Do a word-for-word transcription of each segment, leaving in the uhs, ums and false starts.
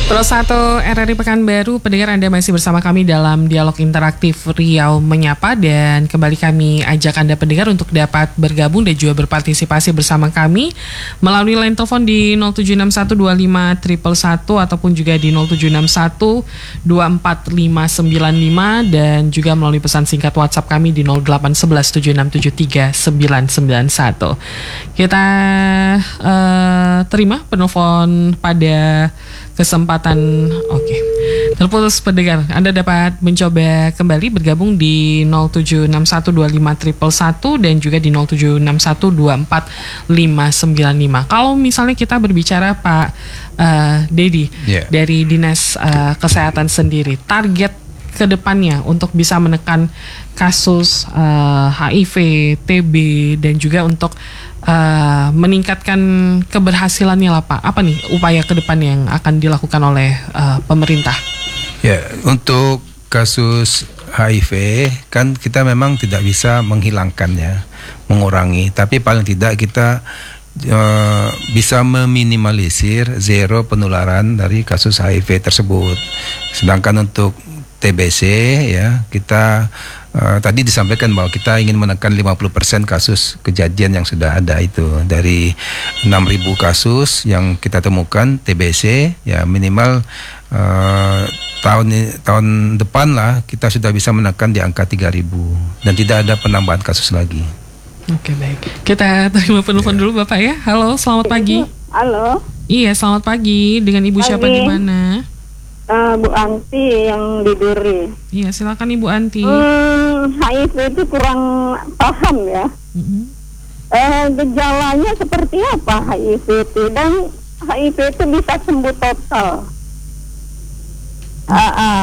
Pro satu R R I Pekanbaru, pendengar Anda masih bersama kami dalam dialog interaktif Riau Menyapa, dan kembali kami ajak Anda pendengar untuk dapat bergabung dan juga berpartisipasi bersama kami melalui line telepon di nol tujuh enam satu dua lima satu satu satu ataupun juga di nol tujuh enam satu dua empat lima sembilan lima dan juga melalui pesan singkat WhatsApp kami di nol delapan satu satu tujuh enam tujuh tiga sembilan sembilan satu. Kita uh, terima penelpon pada kesempatan oke okay. terputus pendengar. Anda dapat mencoba kembali bergabung di nol tujuh enam satu dua lima satu satu satu dan juga di nol tujuh enam satu dua empat lima sembilan lima. Kalau misalnya kita berbicara Pak uh, Dedi yeah. dari Dinas uh, Kesehatan sendiri, target kedepannya untuk bisa menekan kasus uh, H I V, T B dan juga untuk Uh, meningkatkan keberhasilannya lah Pak. Apa nih upaya ke depan yang akan dilakukan oleh uh, pemerintah? Ya, untuk kasus H I V kan kita memang tidak bisa menghilangkannya, mengurangi, tapi paling tidak kita uh, bisa meminimalisir zero penularan dari kasus H I V tersebut. Sedangkan untuk T B C ya, kita Uh, tadi disampaikan bahwa kita ingin menekan lima puluh persen kasus kejadian yang sudah ada itu. Dari enam ribu kasus yang kita temukan T B C, ya minimal uh, tahun tahun depan lah kita sudah bisa menekan di angka tiga ribu dan tidak ada penambahan kasus lagi. Oke, baik. Kita terima penelpon ya. dulu Bapak ya. Halo, selamat pagi. Halo. Iya, selamat pagi. Dengan Ibu pagi. Siapa di mana? Uh, Bu Anti yang di Duri. Iya, silakan Ibu Anti. Hmm, H I V itu kurang paham ya. Mm-hmm. Uh, gejalanya seperti apa H I V itu, dan H I V itu bisa sembuh total. Uh, uh.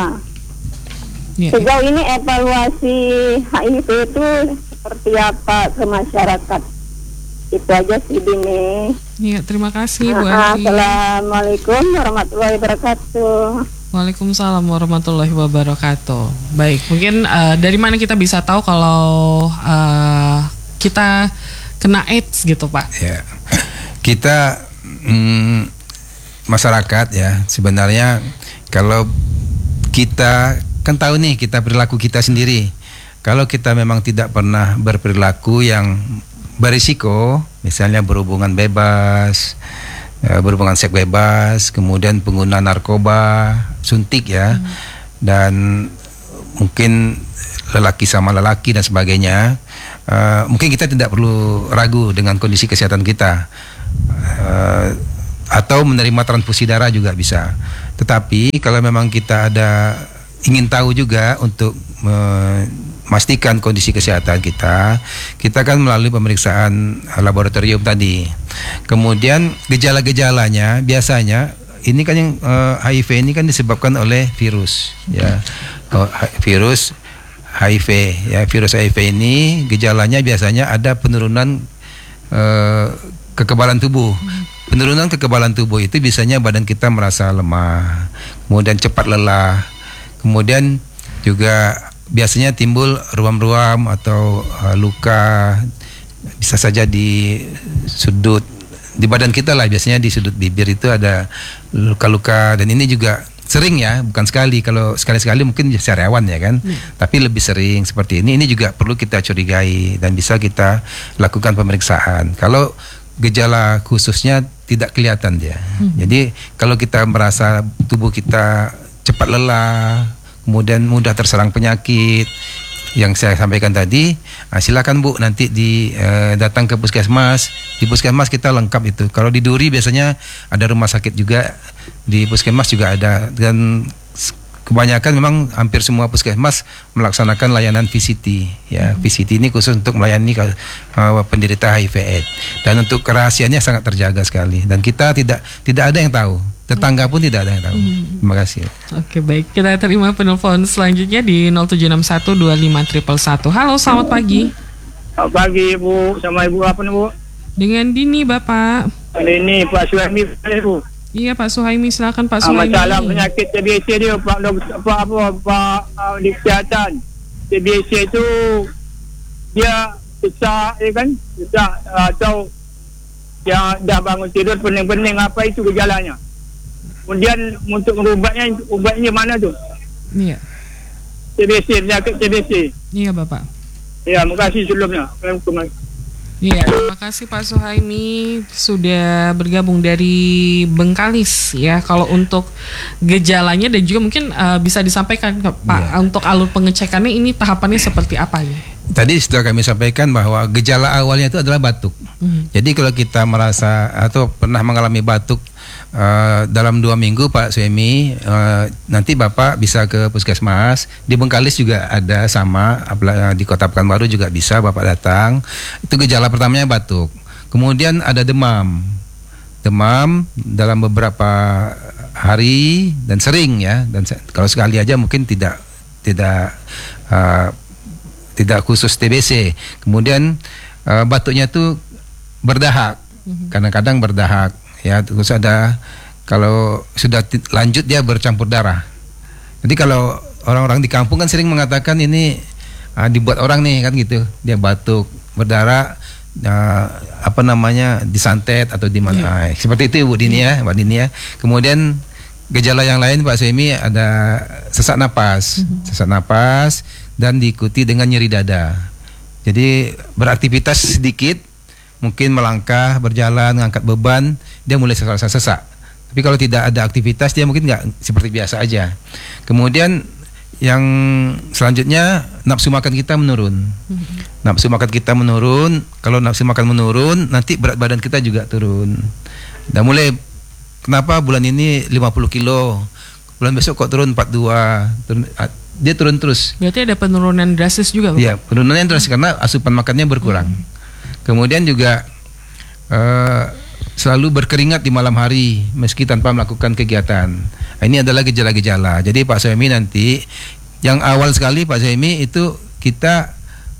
Yeah. Sejauh ini evaluasi H I V itu seperti apa ke masyarakat? Itu aja sih Dini. Iya, terima kasih Bu uh, Anti. Assalamualaikum warahmatullahi wabarakatuh. Waalaikumsalam warahmatullahi wabarakatuh. Baik, mungkin uh, dari mana kita bisa tahu kalau uh, kita kena AIDS gitu Pak? Ya, kita mm, masyarakat ya sebenarnya kalau kita kan tahu nih kita perilaku kita sendiri. Kalau kita memang tidak pernah berperilaku yang berisiko, misalnya berhubungan bebas, berhubungan seks bebas, kemudian pengguna narkoba, suntik ya, hmm. dan mungkin lelaki sama lelaki dan sebagainya, uh, mungkin kita tidak perlu ragu dengan kondisi kesehatan kita, uh, atau menerima transfusi darah juga bisa. Tetapi kalau memang kita ada ingin tahu juga untuk memastikan kondisi kesehatan kita, kita kan melalui pemeriksaan laboratorium tadi. Kemudian gejala-gejalanya biasanya ini kan yang uh, H I V ini kan disebabkan oleh virus ya, oh, virus H I V ya, virus H I V ini gejalanya biasanya ada penurunan uh, kekebalan tubuh. Penurunan kekebalan tubuh itu biasanya badan kita merasa lemah, kemudian cepat lelah, kemudian juga biasanya timbul ruam-ruam atau uh, luka, bisa saja di sudut di badan kita lah, biasanya di sudut bibir itu ada luka-luka, dan ini juga sering ya, bukan sekali. Kalau sekali-sekali mungkin sariawan ya kan, hmm. tapi lebih sering seperti ini, ini juga perlu kita curigai dan bisa kita lakukan pemeriksaan. Kalau gejala khususnya tidak kelihatan dia, hmm. jadi kalau kita merasa tubuh kita cepat lelah, kemudian mudah terserang penyakit yang saya sampaikan tadi, nah silakan Bu nanti di eh, datang ke puskesmas. Di puskesmas kita lengkap itu. Kalau di Duri biasanya ada rumah sakit juga, di puskesmas juga ada, dan kebanyakan memang hampir semua puskesmas melaksanakan layanan V C T ya. Hmm. V C T ini khusus untuk melayani uh, penderita H I V AIDS, dan untuk kerahasiaannya sangat terjaga sekali, dan kita tidak tidak ada yang tahu. Tetangga pun tidak ada yang tahu. Hmm. Terima kasih. Oke, baik. Kita terima penelpon selanjutnya di nol tujuh enam satu dua lima satu satu satu. Halo, selamat pagi. Selamat pagi, Bu. Sama Ibu apa nih, Bu? Dengan Dini, Bapak. Ini Pak Suhaimi, Bu. Iya, Pak Suhaimi, silakan Pak Suhaimi. Masalah penyakit T B C dia, Pak apa apa Pak uh, di kesehatan. T B C itu dia susah, ya kan? Susah atau yang dah bangun tidur pening-pening, apa itu gejalanya? Kemudian untuk ubatnya, ubatnya mana tu? Iya. T B C, penyakit T B C. Iya Bapak. Ya, terima kasih sebelumnya. Iya, terima kasih Pak Suhaimi sudah bergabung dari Bengkalis ya. Kalau untuk gejalanya dan juga mungkin uh, bisa disampaikan ke Pak Ya. untuk alur pengecekannya ini tahapannya seperti apa ya? Tadi sudah kami sampaikan bahwa gejala awalnya itu adalah batuk. Hmm. Jadi kalau kita merasa atau pernah mengalami batuk uh, dalam dua minggu Pak Suemi, uh, nanti Bapak bisa ke puskesmas. Di Bengkalis juga ada sama, apalagi di Kota Pekanbaru juga bisa Bapak datang. Itu gejala pertamanya batuk. Kemudian ada demam. Demam dalam beberapa hari dan sering ya. Dan se- kalau sekali aja mungkin tidak tidak uh, tidak khusus T B C. Kemudian uh, batuknya itu berdahak, kadang-kadang berdahak, ya. Terus ada kalau sudah ti- lanjut dia bercampur darah. Jadi kalau orang-orang di kampung kan sering mengatakan ini uh, dibuat orang nih kan gitu, dia batuk berdarah, uh, apa namanya disantet atau di mana, yeah. Seperti itu Bu Dini ya, Mbak Dini ya. Kemudian gejala yang lain Pak Suemi ada sesak napas, sesak napas. Dan diikuti dengan nyeri dada. Jadi beraktivitas sedikit, mungkin melangkah, berjalan, mengangkat beban, dia mulai sesak-sesak. Tapi kalau tidak ada aktivitas, dia mungkin nggak seperti biasa aja. Kemudian yang selanjutnya nafsu makan kita menurun. Nafsu makan kita menurun. Kalau nafsu makan menurun, nanti berat badan kita juga turun. Dan mulai kenapa bulan ini lima puluh kilo, bulan besok kok turun empat puluh dua, turun, dia turun terus. Berarti ada penurunan drastis juga Bapak? Iya, penurunan drastis karena asupan makannya berkurang. Hmm. Kemudian juga uh, selalu berkeringat di malam hari meski tanpa melakukan kegiatan. Nah, ini adalah gejala-gejala. Jadi Pak Suhaimi nanti yang awal sekali Pak Suhaimi itu kita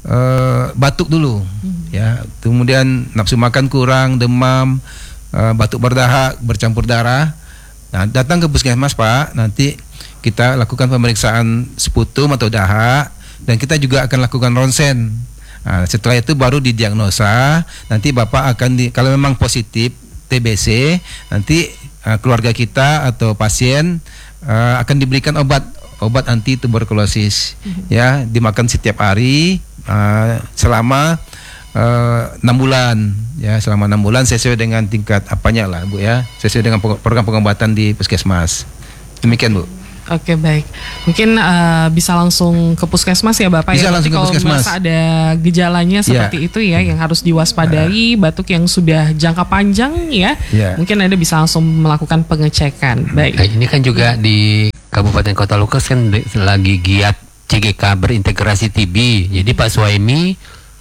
uh, batuk dulu, hmm. ya. Kemudian nafsu makan kurang, demam, uh, batuk berdahak, bercampur darah. Nah, datang ke puskesmas Pak, nanti kita lakukan pemeriksaan sputum atau dahak dan kita juga akan lakukan ronsen. Nah, setelah itu baru didiagnosa. Nanti Bapak akan di, kalau memang positif T B C, nanti uh, keluarga kita atau pasien uh, akan diberikan obat obat anti tuberkulosis, mm-hmm. ya, dimakan setiap hari uh, selama enam uh, bulan, ya, selama enam bulan sesuai dengan tingkat apanya lah Bu ya, sesuai dengan program pengobatan di puskesmas. Demikian Bu. Oke, baik. Mungkin uh, bisa langsung ke puskesmas ya Bapak bisa ya. Langsung kalau ke puskesmas. merasa ada gejalanya seperti yeah. itu ya, yang harus diwaspadai, uh. batuk yang sudah jangka panjang ya, yeah. mungkin Anda bisa langsung melakukan pengecekan. Baik. Nah, ini kan juga di Kabupaten Kota Lukas kan lagi giat C G K berintegrasi T B. Jadi Pak Suhaimi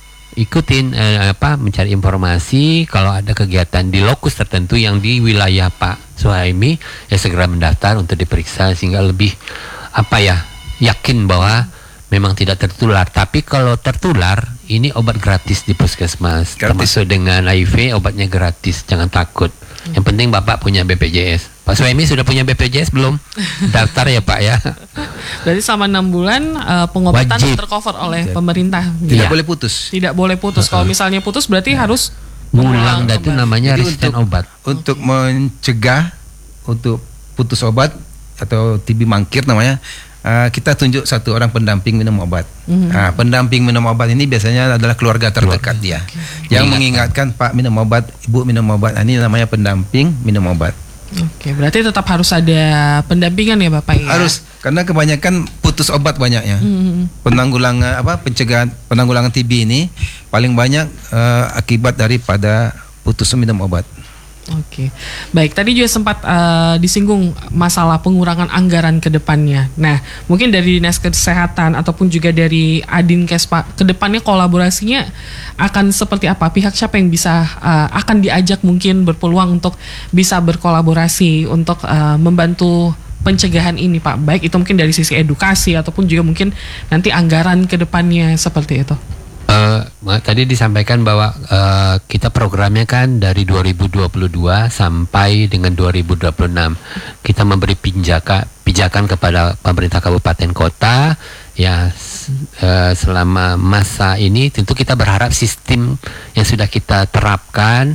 ikutin eh, apa mencari informasi kalau ada kegiatan di lokus tertentu yang di wilayah Pak Suhaimi, ya segera mendaftar untuk diperiksa sehingga lebih apa ya yakin bahwa memang tidak tertular. Tapi kalau tertular ini obat gratis di puskesmas, gratis. Termasuk dengan H I V obatnya gratis, jangan takut. Yang penting Bapak punya B P J S. Pak Suhaimi sudah punya B P J S belum? Daftar ya Pak ya. Berarti selama enam bulan uh, pengobatan Wajib. tercover oleh pemerintah. Tidak ya. boleh putus. Tidak boleh putus. Kalau misalnya putus berarti ya. harus mengulang. Dan itu namanya resisten obat. Untuk mencegah untuk putus obat atau T B mangkir namanya, uh, kita tunjuk satu orang pendamping minum obat. Mm-hmm. Nah, pendamping minum obat ini biasanya adalah keluarga terdekat dia, okay. yang mengingatkan Pak minum obat, Ibu minum obat. Nah, ini namanya pendamping minum obat. Oke, berarti tetap harus ada pendampingan ya Bapak ya? Harus, karena kebanyakan putus obat banyaknya. Mm-hmm. Penanggulangan apa pencegahan penanggulangan T B ini paling banyak uh, akibat daripada putus minum obat. Oke, baik. Tadi juga sempat uh, disinggung masalah pengurangan anggaran ke depannya. Nah, mungkin dari Dinas Kesehatan ataupun juga dari Adinkes Pak, ke depannya kolaborasinya akan seperti apa? Pihak siapa yang bisa uh, akan diajak mungkin berpeluang untuk bisa berkolaborasi untuk uh, membantu pencegahan ini Pak? Baik itu mungkin dari sisi edukasi ataupun juga mungkin nanti anggaran ke depannya seperti itu. Uh, tadi disampaikan bahwa uh, kita programnya kan dari dua ribu dua puluh dua sampai dengan dua ribu dua puluh enam kita memberi pinjaka, pijakan kepada pemerintah kabupaten kota ya uh, selama masa ini. Tentu kita berharap sistem yang sudah kita terapkan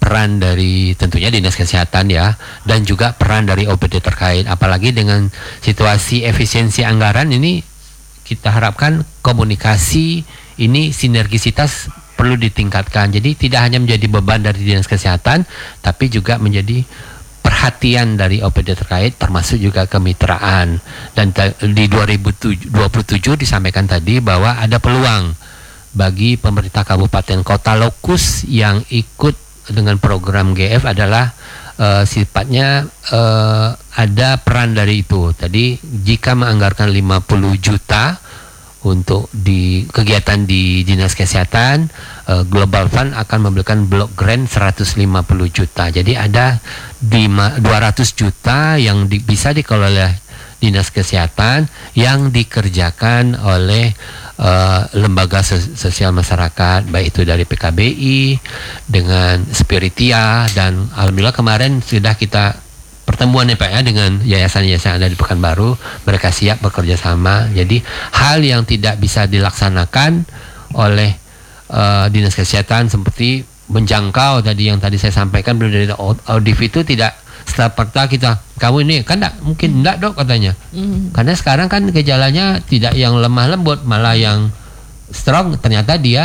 peran dari tentunya Dinas Kesehatan ya, dan juga peran dari O P D terkait. Apalagi dengan situasi efisiensi anggaran ini, kita harapkan komunikasi ini sinergisitas perlu ditingkatkan. Jadi tidak hanya menjadi beban dari Dinas Kesehatan, tapi juga menjadi perhatian dari O P D terkait, termasuk juga kemitraan. Dan di dua ribu dua puluh tujuh disampaikan tadi bahwa ada peluang bagi pemerintah kabupaten kota lokus yang ikut dengan program G F adalah uh, sifatnya uh, ada peran dari itu. Tadi jika menganggarkan lima puluh juta untuk di kegiatan di Dinas Kesehatan, uh, Global Fund akan memberikan block grant seratus lima puluh juta. Jadi ada di dua ratus juta yang di, bisa dikelola Dinas Kesehatan yang dikerjakan oleh uh, lembaga sos- sosial masyarakat, baik itu dari P K B I dengan Spiritia, dan alhamdulillah kemarin sudah kita pertemuan ya Pak ya dengan yayasan-yayasan ada di Pekanbaru, mereka siap bekerja sama. Jadi hal yang tidak bisa dilaksanakan oleh uh, Dinas Kesehatan seperti menjangkau tadi yang tadi saya sampaikan belum dari audit itu tidak serta kita kamu ini kan enggak mungkin enggak dok katanya. Mm. Karena sekarang kan gejalanya tidak yang lemah lembut, malah yang strong, ternyata dia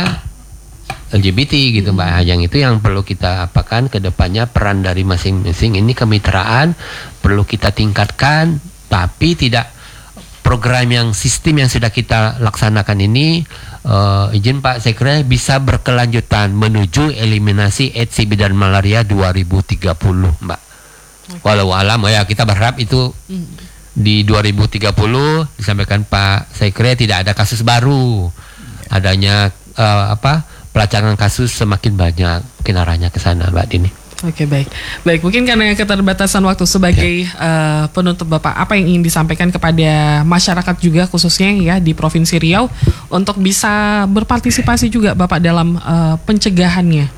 L G B T gitu mm. Mbak. Yang itu yang perlu kita apakan ke depannya, peran dari masing-masing ini kemitraan perlu kita tingkatkan, tapi tidak program yang sistem yang sudah kita laksanakan ini uh, izin Pak Sekre bisa berkelanjutan menuju eliminasi AIDS, T B dan malaria dua ribu tiga puluh Mbak. Walau alam ya kita berharap itu di dua ribu tiga puluh disampaikan Pak Sekre tidak ada kasus baru, adanya uh, apa pelacakan kasus semakin banyak, mungkin arahnya ke sana Mbak Dini. Oke, baik. Baik, mungkin karena keterbatasan waktu sebagai ya. uh, penutup Bapak, apa yang ingin disampaikan kepada masyarakat juga khususnya ya di Provinsi Riau untuk bisa berpartisipasi juga Bapak dalam uh, pencegahannya?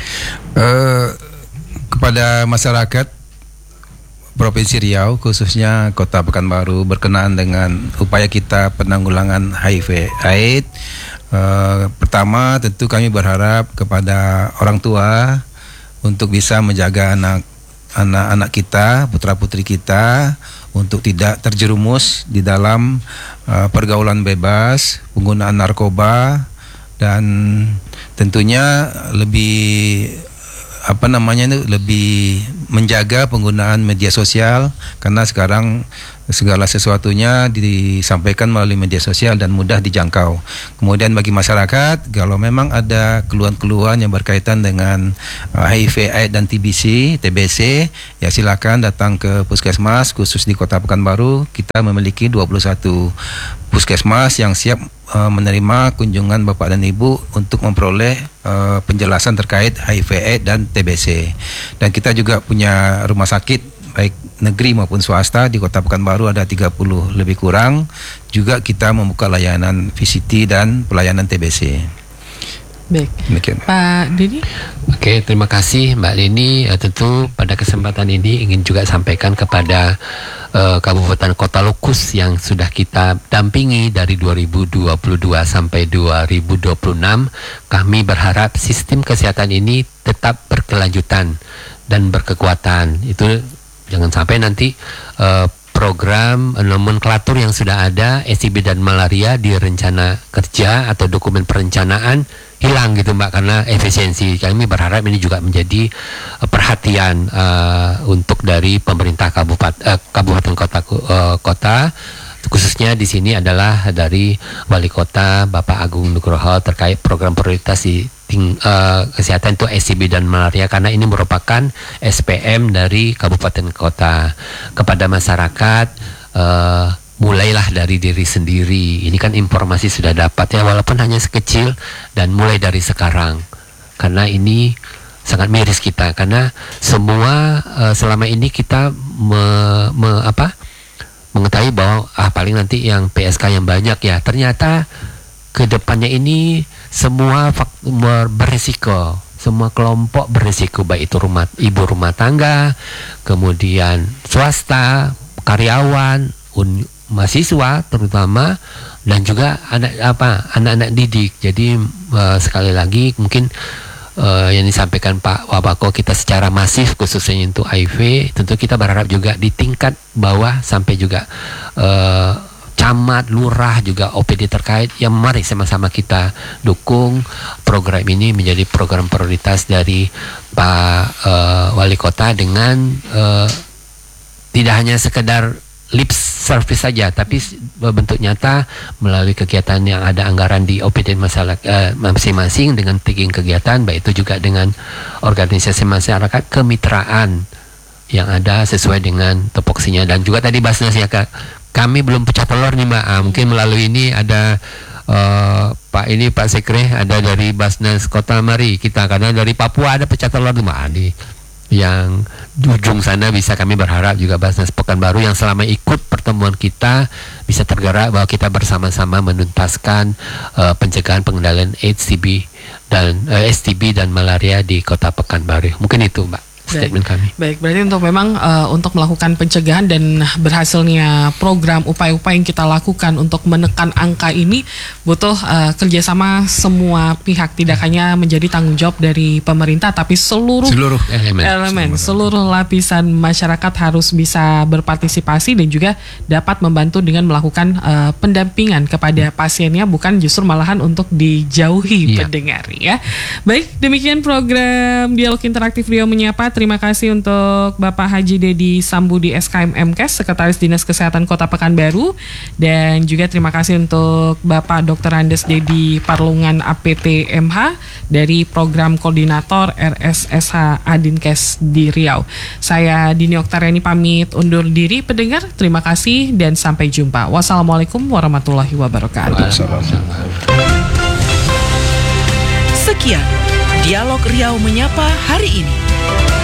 Uh, kepada masyarakat Provinsi Riau khususnya Kota Pekanbaru berkenaan dengan upaya kita penanggulangan H I V AIDS. Uh, pertama tentu kami berharap kepada orang tua untuk bisa menjaga anak anak-anak kita, putra-putri kita untuk tidak terjerumus di dalam uh, pergaulan bebas, penggunaan narkoba, dan tentunya lebih apa namanya itu lebih menjaga penggunaan media sosial, karena sekarang segala sesuatunya disampaikan melalui media sosial dan mudah dijangkau. Kemudian bagi masyarakat, kalau memang ada keluhan-keluhan yang berkaitan dengan uh, H I V AIDS dan T B C, T B C, ya silakan datang ke puskesmas khusus di Kota Pekanbaru. Kita memiliki dua puluh satu puskesmas yang siap uh, menerima kunjungan Bapak dan Ibu untuk memperoleh uh, penjelasan terkait H I V AIDS dan T B C. Dan kita juga punya rumah sakit baik negeri maupun swasta di Kota Pekanbaru ada tiga puluh lebih kurang. Juga kita membuka layanan V C T dan pelayanan T B C. Baik. Demikian. Pak Dini. Oke, terima kasih Mbak Dini. Uh, tentu pada kesempatan ini ingin juga sampaikan kepada uh, Kabupaten Kota Lokus yang sudah kita dampingi dari dua ribu dua puluh dua sampai dua ribu dua puluh enam. Kami berharap sistem kesehatan ini tetap berkelanjutan dan berkekuatan. Itu jangan sampai nanti uh, program nomenklatur yang sudah ada S T B dan malaria di rencana kerja atau dokumen perencanaan hilang gitu Mbak, karena efisiensi. Kami berharap ini juga menjadi uh, perhatian uh, untuk dari pemerintah kabupaten uh, kabupaten kota uh, kota khususnya di sini adalah dari Wali Kota Bapak Agung Nugroho terkait program prioritas di ting, uh, kesehatan itu S T B dan malaria, karena ini merupakan S P M dari kabupaten kota. Kepada masyarakat, uh, mulailah dari diri sendiri. Ini kan informasi sudah dapat ya, walaupun hanya sekecil, dan mulai dari sekarang, karena ini sangat miris kita, karena semua uh, selama ini kita me, me, apa mengetahui bahwa ah paling nanti yang P S K yang banyak ya, ternyata kedepannya ini semua faktor berisiko, semua kelompok berisiko, baik itu rumah ibu rumah tangga, kemudian swasta, karyawan, un, mahasiswa terutama, dan juga anak apa anak-anak didik. Jadi uh, sekali lagi mungkin uh, yang disampaikan Pak Wabako kita secara masif khususnya untuk H I V, tentu kita berharap juga di tingkat bawah sampai juga uh, camat, lurah juga O P D terkait yang mari sama-sama kita dukung program ini menjadi program prioritas dari Pak uh, Wali Kota dengan uh, tidak hanya sekedar lip service saja, tapi bentuk nyata melalui kegiatan yang ada anggaran di O P D masyarakat uh, masing-masing dengan tagging kegiatan, baik itu juga dengan organisasi masyarakat kemitraan yang ada sesuai dengan topoksinya. Dan juga tadi Basnas ya Kak, kami belum pecah telur nih Mbak, ah, mungkin melalui ini ada uh, Pak ini Pak Sekre, ada dari Basnas Kota Mari kita, karena dari Papua ada pecah telur di Mbak Adi yang di ujung sana bisa kami berharap juga Basnas Pekanbaru yang selama ikut pertemuan kita bisa tergerak bahwa kita bersama-sama menuntaskan uh, pencegahan pengendalian AIDS, T B dan uh, S T B dan malaria di Kota Pekanbaru. Mungkin itu Mbak statement kami. Baik, berarti untuk memang uh, untuk melakukan pencegahan dan berhasilnya program upaya-upaya yang kita lakukan untuk menekan angka ini butuh uh, kerjasama semua pihak, tidak hanya menjadi tanggung jawab dari pemerintah, tapi seluruh, seluruh elemen, elemen seluruh lapisan masyarakat harus bisa berpartisipasi dan juga dapat membantu dengan melakukan uh, pendampingan kepada pasiennya, bukan justru malahan untuk dijauhi iya. pendengar ya. Baik, demikian program Dialog Interaktif Riau Menyapa. Terima kasih untuk Bapak Haji Dedi Sambudi S K M M Kes, Sekretaris Dinas Kesehatan Kota Pekanbaru, dan juga terima kasih untuk Bapak Doktor Andes Dedi Parlungan A P T M H dari Program Koordinator R S S H Adinkes di Riau. Saya Dini Oktariani pamit undur diri pendengar, terima kasih dan sampai jumpa. Wassalamualaikum warahmatullahi wabarakatuh. Sekian Dialog Riau Menyapa hari ini.